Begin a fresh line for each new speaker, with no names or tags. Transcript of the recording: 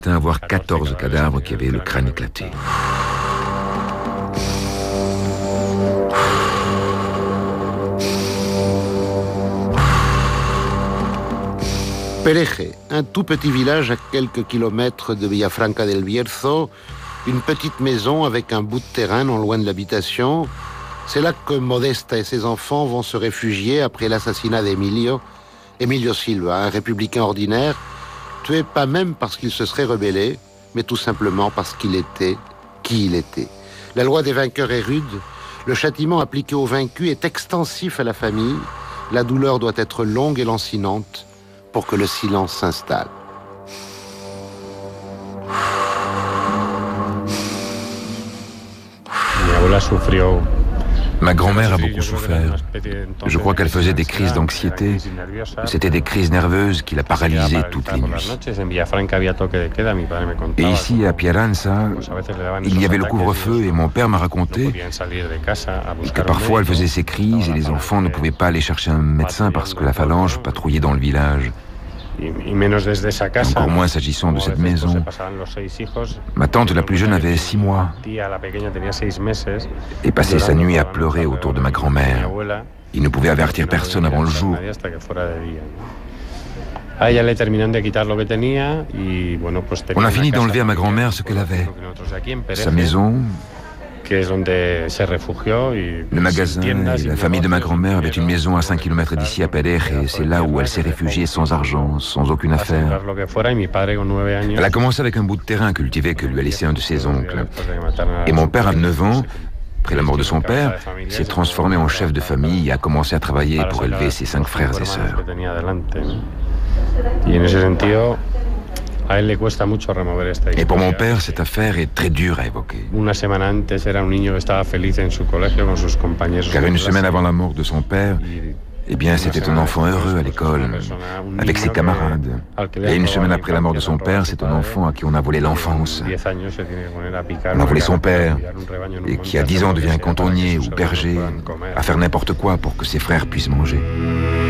à voir 14 cadavres qui avaient le crâne éclaté.
Pereje, un tout petit village à quelques kilomètres de Villafranca del Bierzo, une petite maison avec un bout de terrain non loin de l'habitation. C'est là que Modesta et ses enfants vont se réfugier après l'assassinat d'Emilio Silva, un républicain ordinaire, tué pas même parce qu'il se serait rebellé, mais tout simplement parce qu'il était qui il était. La loi des vainqueurs est rude, le châtiment appliqué aux vaincus est extensif à la famille, la douleur doit être longue et lancinante pour que le silence s'installe.
Ma grand-mère a beaucoup souffert. Je crois qu'elle faisait des crises d'anxiété. C'était des crises nerveuses qui la paralysaient toutes les nuits. Et ici, à Pieranza, il y avait le couvre-feu et mon père m'a raconté que parfois elle faisait ses crises et les enfants ne pouvaient pas aller chercher un médecin parce que la phalange patrouillait dans le village. Encore moins s'agissant de cette maison. Ma tante la plus jeune avait 6 mois et passait sa nuit à pleurer autour de ma grand-mère. Il ne pouvait avertir personne avant le jour. On a fini d'enlever à ma grand-mère ce qu'elle avait. Sa maison, le magasin et la famille de ma grand-mère avaient une maison à 5 km d'ici à Pereje et c'est là où elle s'est réfugiée sans argent, sans aucune affaire. Elle a commencé avec un bout de terrain cultivé que lui a laissé un de ses oncles. Et mon père, à 9 ans, après la mort de son père, s'est transformé en chef de famille et a commencé à travailler pour élever ses 5 frères et sœurs. Et pour mon père, cette affaire est très dure à évoquer. Car une semaine avant la mort de son père, eh bien, c'était un enfant heureux à l'école, avec ses camarades. Et une semaine après la mort de son père, c'est un enfant à qui on a volé l'enfance. On a volé son père, et qui à 10 ans devient cantonnier ou berger, à faire n'importe quoi pour que ses frères puissent manger.